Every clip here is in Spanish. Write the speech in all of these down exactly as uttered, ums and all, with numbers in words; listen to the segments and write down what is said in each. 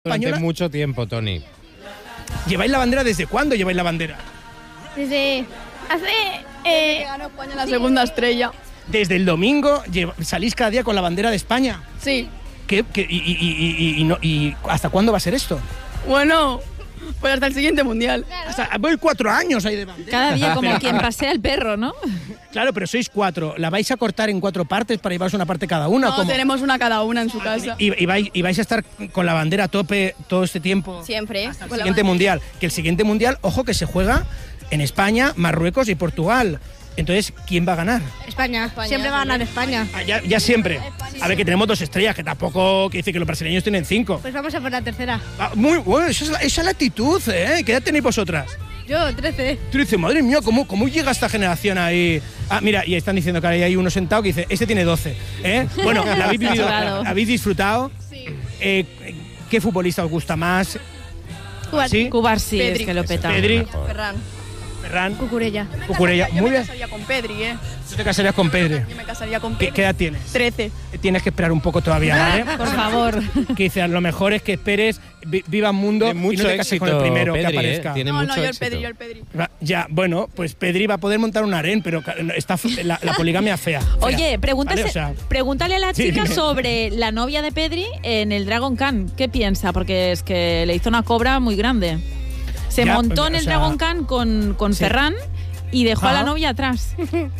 Durante española. mucho tiempo, Tony. ¿Lleváis la bandera desde cuándo lleváis la bandera? Desde hace... Que Eh, ganó España la segunda estrella. Desde el domingo lleva- salís cada día con la bandera de España. Sí. ¿Qué, qué- y, y- y- y- y no- y hasta cuándo va a ser esto? Bueno, pues hasta el siguiente mundial. Hasta, voy cuatro años ahí de bandera. Cada día como Pero- quien pasea el perro, ¿no? Claro, pero sois cuatro. ¿La vais a cortar en cuatro partes para llevaros una parte cada una? No, ¿Cómo? tenemos una cada una en su casa. ¿Y, y vais, y vais a estar con la bandera a tope todo este tiempo? Siempre. Hasta el Con la siguiente bandera. mundial. Que el siguiente mundial, ojo, que se juega en España, Marruecos y Portugal. Entonces, ¿quién va a ganar? España. Siempre va a ganar España. Ah, ya, ya siempre. A ver, que tenemos dos estrellas, que tampoco quiere decir que los brasileños tienen cinco. Pues vamos a por la tercera. Ah, muy bueno, esa es, la, esa es la actitud, ¿eh? ¿Qué edad tenéis vosotras? Yo, trece. Tú dices, madre mía, ¿cómo, ¿cómo llega esta generación ahí? Ah, mira, y están diciendo que ahí hay uno sentado que dice, este tiene doce. ¿eh? Bueno, la habéis vivido, Claro. la habéis disfrutado. Sí. Eh, ¿Qué futbolista os gusta más? ¿Sí? Cubar sí, Pedri. es que lo peta. Pedri, Ferran. Ferran, Cucurella. Cucurella. Yo Muy me bien. casaría con Pedri, ¿eh? Tú te casarías con Pedri. Yo me casaría con ¿Qué, Pedri. qué edad tienes? trece. Tienes que esperar un poco todavía, ¿vale? Por favor. Que dice, lo mejor es que esperes, vi- viva mundo Tiene y mucho no te cases éxito, con el primero Pedri, que ¿eh? aparezca. Tiene No, mucho no, yo el éxito. Pedri, yo el Pedri. Va, Ya, bueno, pues Pedri va a poder montar un harén, pero ca- está f- la, la poligamia fea. fea. Oye, pregúntase- ¿Vale? O sea, pregúntale a la Sí, chica dime. sobre la novia de Pedri en el Dragon Khan. ¿Qué piensa? Porque es que le hizo una cobra muy grande. Se Ya, montó pues, en o el sea, Dragon Khan con, con sí. Ferran y dejó a la Ajá. novia atrás.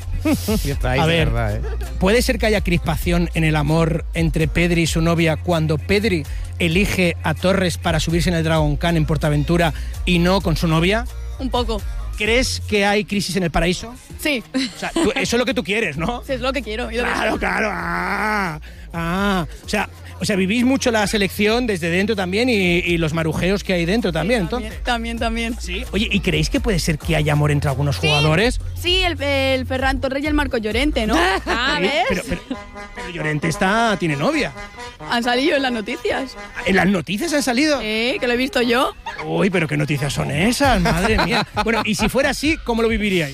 Y está ahí, A de ver. verdad, ¿eh? ¿puede ser que haya crispación en el amor entre Pedri y su novia cuando Pedri elige a Torres para subirse en el Dragon Khan en Portaventura y no con su novia? Un poco. ¿Crees que hay crisis en el paraíso? Sí. O sea, tú- eso es lo que tú quieres, ¿no? Sí, es lo que quiero. y lo que- Claro, claro. Ah, ah. O sea, o sea, vivís mucho la selección desde dentro también y, y los marujeos que hay dentro también, entonces. También, también. Sí. Oye, ¿y creéis que puede ser que haya amor entre algunos jugadores? Sí, el, el Ferran Torres y el Marco Llorente, ¿no? Ah, Sí, ¿ves? Pero, pero, pero Llorente está, tiene novia. Han salido en las noticias. ¿En las noticias han salido? Eh, que lo he visto yo. Uy, pero qué noticias son esas, madre mía. Bueno, y si fuera así, ¿cómo lo viviríais?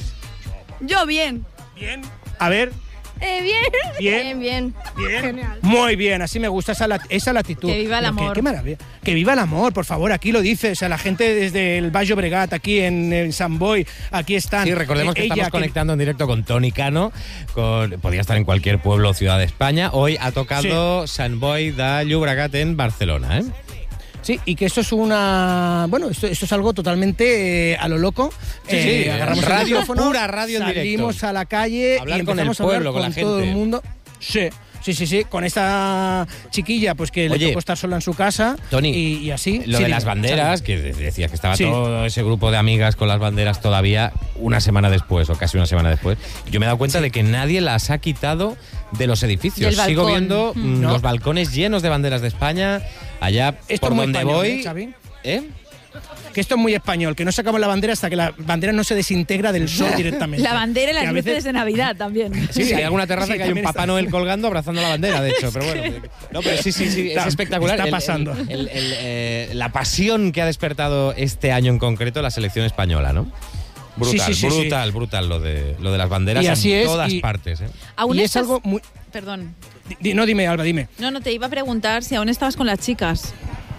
Yo bien. Bien. A ver, Eh, bien. bien, bien. bien. Genial. Muy bien, así me gusta esa, la- esa latitud. Que viva el Pero qué- amor. Qué, maravilla. Que viva el amor, por favor, aquí lo dice. O sea, la gente desde el Bajo Bregat, aquí en, en San Boi, aquí están. Sí, recordemos que Eh, ella, estamos conectando en directo con Tony Cano. Con, podría estar en cualquier pueblo o ciudad de España. Hoy ha tocado Sant Boi de Llobregat en Barcelona, ¿eh? Sí, y que esto es una... Bueno, esto, esto es algo totalmente eh, a lo loco. Sí, sí, agarramos el radio micrófono, pura, radio en salimos directo. a la calle Hablar y con el empezamos a hablar pueblo, con la todo gente. el mundo. Sí. Sí, sí, sí, con esta chiquilla, pues que Oye, le tocó estar sola en su casa. Tony, y, y así. Lo Sí, de dime, las banderas, Xavi. que de- decías que estaba Sí. todo ese grupo de amigas con las banderas todavía una semana después, o casi una semana después. Yo me he dado cuenta de que nadie las ha quitado de los edificios. Del Sigo balcón. viendo mm, No. los balcones llenos de banderas de España, allá Esto por es muy donde español, voy. ¿eh, Xavi? ¿Eh? Que esto es muy español, que no sacamos la bandera hasta que la bandera no se desintegra del sol directamente. La bandera y Que las a luces veces- de Navidad también. Sí, hay alguna terraza Sí, que hay un también Papá está. Noel colgando abrazando la bandera, de hecho. Pero bueno, no, pero sí, sí, sí, Está- es espectacular. está El- el- pasando. el- el, eh, la pasión que ha despertado este año en concreto la selección española, ¿no? Brutal, Sí, sí, sí, sí. brutal, brutal lo de, lo de las banderas Y así en es, todas y- partes. ¿eh? Aún y es estás- algo muy... Perdón. di- No, dime, Alba, dime. No, no, te iba a preguntar si aún estabas con las chicas.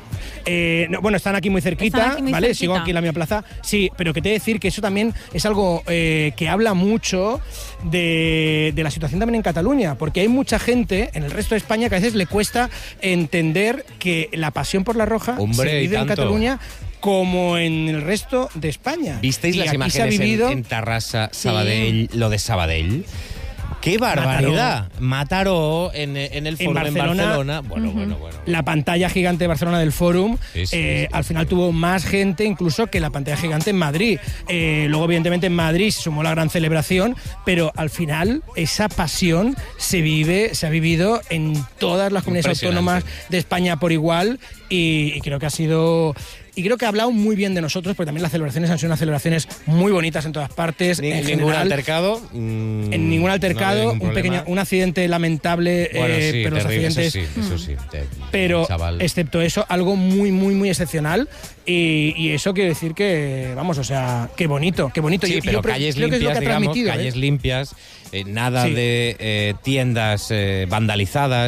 Eh, no, bueno, están aquí muy cerquita, Están aquí muy ¿vale? cerquita. Sigo aquí en la misma plaza. Sí, pero que te he de decir que eso también es algo eh, que habla mucho de, de la situación también en Cataluña, porque hay mucha gente en el resto de España que a veces le cuesta entender que la pasión por la roja Hombre, se y vive en tanto. Cataluña como en el resto de España. ¿Visteis Y las aquí se ha imágenes en- vivido... en, Tarrasa, Sabadell, lo de Sabadell? ¡Qué barbaridad! Mataró en, en el En foro en Barcelona. Barcelona. Bueno, bueno, bueno. La pantalla gigante de Barcelona del Fórum, Sí, sí, eh, sí. al final tuvo más gente incluso que la pantalla gigante en Madrid. Eh, luego, evidentemente, en Madrid se sumó la gran celebración, pero al final esa pasión se vive, se ha vivido en todas las comunidades Impresionante. autónomas de España por igual y, y creo que ha sido... Y creo que ha hablado muy bien de nosotros, porque también las celebraciones han sido unas celebraciones muy bonitas en todas partes. Ni- en ningún general. altercado. mm, En ningún no ha altercado, habido un ningún pequeño, problema. un accidente lamentable, Bueno, eh, sí, pero los terrible, accidentes eso sí, eso sí. Te- pero el chaval. excepto eso, algo muy, muy, muy excepcional. Y, y eso quiere decir que, vamos, o sea, qué bonito, qué bonito. Sí, Yo- pero yo creo- calles creo que es lo limpias, que ha digamos, transmitido, ¿eh? calles limpias, eh, nada Sí. de eh, tiendas eh, vandalizadas.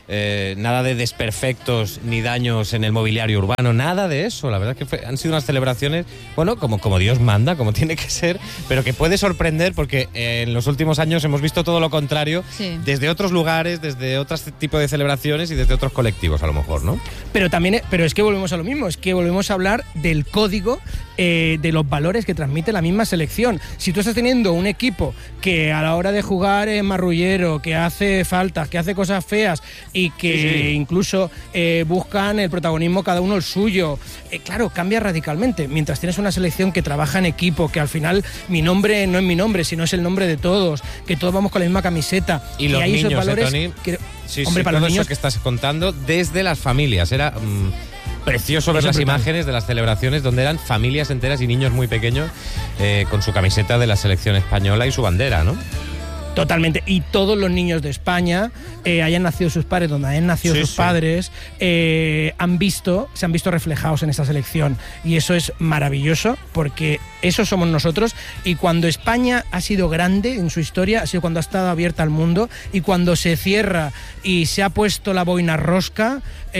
eh, nada de desperfectos ni daños en el mobiliario urbano, nada de eso. La verdad es que fue, han sido unas celebraciones, bueno, como, como Dios manda, como tiene que ser, pero que puede sorprender porque eh, en los últimos años hemos visto todo lo contrario, Sí. desde otros lugares, desde otros tipos de celebraciones y desde otros colectivos, a lo mejor, ¿no? Pero también, pero es que volvemos a lo mismo, es que volvemos a hablar del código, eh, de los valores que transmite la misma selección. Si tú estás teniendo un equipo que a la hora de jugar es marrullero, que hace faltas, que hace cosas feas y que Sí, sí. incluso eh, buscan el protagonismo cada uno el suyo, eh, claro, cambia radicalmente. Mientras tienes una selección que trabaja en equipo, que al final mi nombre no es mi nombre, sino es el nombre de todos, que todos vamos con la misma camiseta. Y que los hay esos niños, valores ¿eh, Tony? que- Sí, hombre, sí, para todo los niños eso que estás contando desde las familias. Era mm, precioso ver Eso las es brutal. imágenes de las celebraciones donde eran familias enteras y niños muy pequeños eh, con su camiseta de la selección española y su bandera, ¿no? Totalmente. Y todos los niños de España, eh, hayan nacido sus padres, donde hayan nacido Sí, sus sí. padres, eh, han visto, se han visto reflejados en esta selección. Y eso es maravilloso, porque eso somos nosotros. Y cuando España ha sido grande en su historia, ha sido cuando ha estado abierta al mundo. Y cuando se cierra y se ha puesto la boina rosca,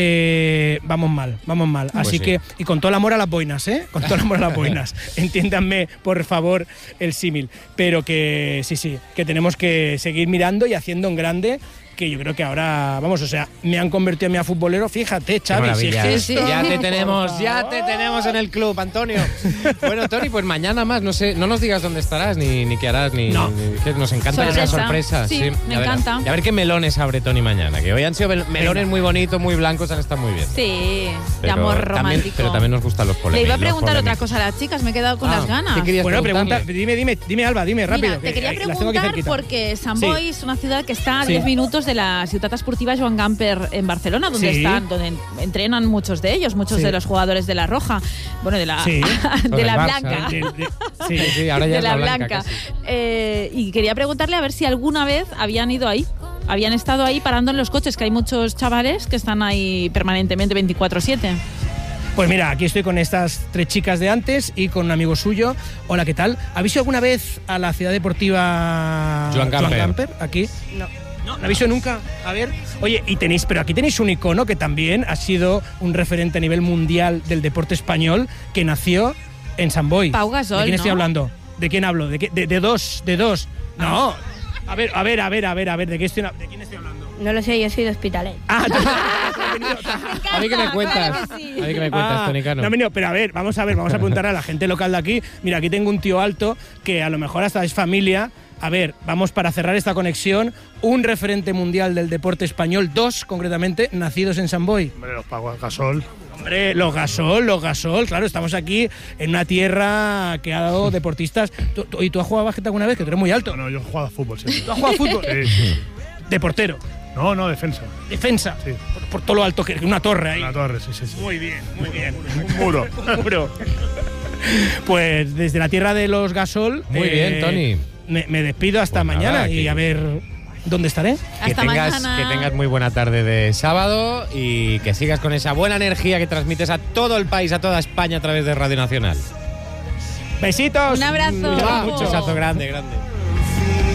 eh, vamos mal, vamos mal. Pues Así sí. que, y con todo el amor a las boinas, ¿eh? Con todo el amor a las boinas. Entiéndanme, por favor, el símil. Pero que sí, sí, que tenemos que seguir mirando y haciendo en grande, que yo creo que ahora, vamos, o sea, me han convertido a mí a futbolero, fíjate, Qué Xavi. Si maravilla. es que esto- Ya te por tenemos, ya favor. te tenemos en el club, Antonio. Bueno, Tony, pues mañana más. No sé, no nos digas dónde estarás, ni, ni qué harás, ni, No. ni- que nos encanta Sorpresa. esa sorpresa. Sí, me Y a ver- encanta. y a ver qué melones abre Tony mañana, que hoy han sido mel- melones Venga. muy bonitos, muy blancos, han estado muy bien. Sí, de Pero amor también- romántico. pero también nos gustan los Le polémicos. iba a preguntar otra cosa a las chicas, me he quedado con Ah, las ganas. ¿qué querías Bueno, pregunta, preguntarle? dime, dime, dime, Alba, dime rápido. Mira, te que quería las tengo aquí preguntar cerquita. porque Sant Sí. Boi es una ciudad que está a Sí. diez minutos de la Ciutat Esportiva Joan Gamper en Barcelona, donde Sí. están, donde entrenan muchos de ellos, muchos Sí. de los jugadores de la Roja, bueno, de la, Sí. de del la Barça. Blanca. De- de- sí. Sí, sí, ahora ya de es la, la blanca. blanca. casi. Eh, y quería preguntarle a ver si alguna vez habían ido ahí. Habían estado ahí parando en los coches, que hay muchos chavales que están ahí permanentemente veinticuatro siete. Pues mira, aquí estoy con estas tres chicas de antes y con un amigo suyo. Hola, ¿qué tal? ¿Habéis ido alguna vez a la ciudad deportiva Joan Gamper? Aquí. No. No, no habéis ido nunca. A ver. Oye, y tenéis, pero aquí tenéis un icono que también ha sido un referente a nivel mundial del deporte español, que nació en Sant Boi. Pau Gasol, ¿De quién estoy ¿no? hablando? ¿De quién hablo? ¿De, qué? de, de dos, de dos. No. A ver, a ver, a ver, a ver, a ver, ¿de qué estoy, de quién estoy hablando? No lo sé, yo soy de Hospitalet. Ah, A mí que me cuentas. Claro que sí. A mí que me cuentas, Ah, Tony Cano. no, no, pero a ver, vamos a ver, vamos a preguntar a la gente local de aquí. Mira, aquí tengo un tío alto que a lo mejor hasta es familia. A ver, vamos para cerrar esta conexión. Un referente mundial del deporte español, dos concretamente, nacidos en Sant Boi. Hombre, los Pau Gasol. Hombre, los Gasol, los Gasol, claro, estamos aquí en una tierra que ha dado deportistas. ¿Tú, tú- ¿Y tú has jugado a básquet alguna vez? Que tú eres muy alto. No, no, yo he jugado a fútbol siempre. ¿Tú has jugado a fútbol? Sí, sí, sí. De portero, No, no, defensa. defensa, Sí. por, por todo lo alto que una torre ahí. Una torre, sí, sí, sí. Muy bien, muy bien. Un muro. Un muro. Pues desde la tierra de los Gasol. Muy bien, Tony. Me, me despido hasta Pues nada, mañana y que- a ver dónde estaré. Que Hasta tengas, mañana. que tengas muy buena tarde de sábado y que sigas con esa buena energía que transmites a todo el país, a toda España a través de Radio Nacional. Besitos. Un abrazo. Mm, Un mucho. besazo grande, grande.